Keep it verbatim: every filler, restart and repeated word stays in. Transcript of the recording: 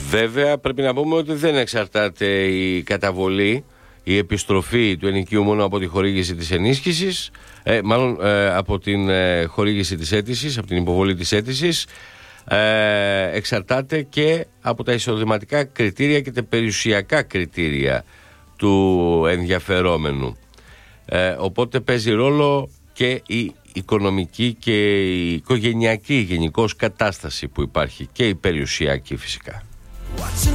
Βέβαια πρέπει να πούμε ότι δεν εξαρτάται η καταβολή, η επιστροφή του ενοικίου μόνο από τη χορήγηση της ενίσχυσης, ε, μάλλον ε, από την ε, χορήγηση της αίτησης, από την υποβολή της αίτησης, ε, εξαρτάται και από τα εισοδηματικά κριτήρια και τα περιουσιακά κριτήρια του ενδιαφερόμενου. Ε, οπότε παίζει ρόλο και η οικονομική και η οικογενειακή γενικώς κατάσταση που υπάρχει και η περιουσιακή φυσικά.